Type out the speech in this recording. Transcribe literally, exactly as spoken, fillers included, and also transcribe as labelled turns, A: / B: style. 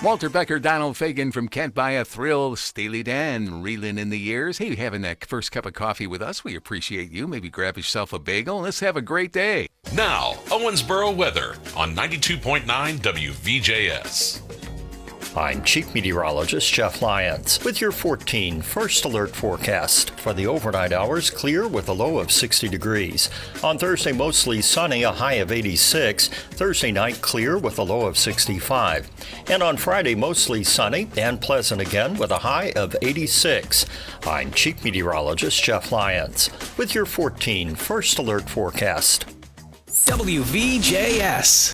A: Walter Becker, Donald Fagan from Can't Buy a Thrill, Steely Dan, reeling in the years. Hey, having that first cup of coffee with us, we appreciate you. Maybe grab yourself a bagel and let's have a great day.
B: Now, Owensboro weather on ninety-two point nine W V J S.
C: I'm Chief Meteorologist Jeff Lyons with your fourteen First Alert forecast. For the overnight hours, clear with a low of sixty degrees. On Thursday, mostly sunny, a high of eighty-six. Thursday night, clear with a low of sixty-five. And on Friday, mostly sunny and pleasant again with a high of eighty-six. I'm Chief Meteorologist Jeff Lyons with your fourteen First Alert forecast.
D: W V J S.